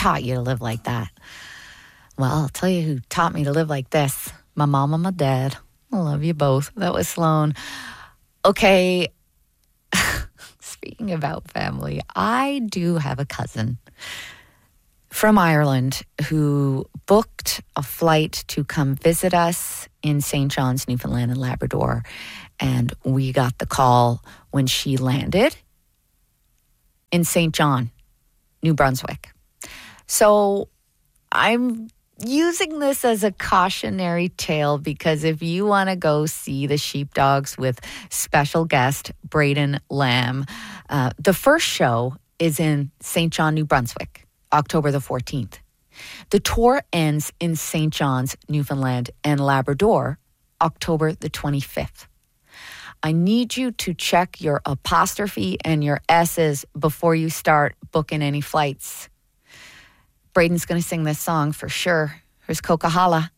taught you to live like that? Well, I'll tell you who taught me to live like this. My mom and my dad. I love you both. That was Sloan. Okay, speaking about family, I do have a cousin from Ireland who booked a flight to come visit us in St. John's, Newfoundland and Labrador. And we got the call when she landed in St. John, New Brunswick. So I'm using this as a cautionary tale because if you want to go see the Sheepdogs with special guest Braden Lamb, the first show is in St. John, New Brunswick, October the 14th. The tour ends in St. John's, Newfoundland and Labrador, October the 25th. I need you to check your apostrophe and your S's before you start booking any flights. Braden's going to sing this song for sure. Here's Coca-Cola.